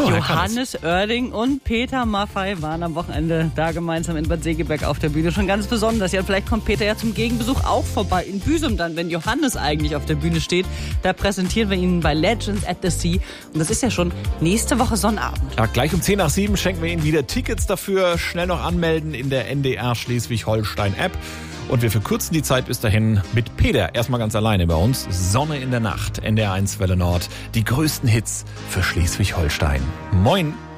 Johannes Oerding und Peter Maffay waren am Wochenende da gemeinsam in Bad Segeberg auf der Bühne. Schon ganz besonders. Ja, vielleicht kommt Peter ja zum Gegenbesuch auch vorbei in Büsum dann, wenn Johannes eigentlich auf der Bühne steht. Da präsentieren wir ihn bei Legends at the Sea. Und das ist ja schon nächste Woche Sonnabend. Ja, gleich um 6:10 schenken wir Ihnen wieder Tickets dafür. Schnell noch anmelden in der NDR Schleswig-Holstein-App. Und wir verkürzen die Zeit bis dahin mit Peter. Erstmal ganz alleine bei uns. Sonne in der Nacht, NDR 1 Welle Nord. Die größten Hits für Schleswig-Holstein. Moin.